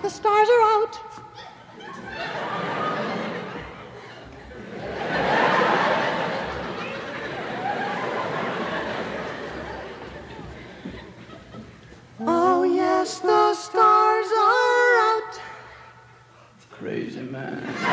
the stars are out. Oh, yes, the stars are out. Crazy man.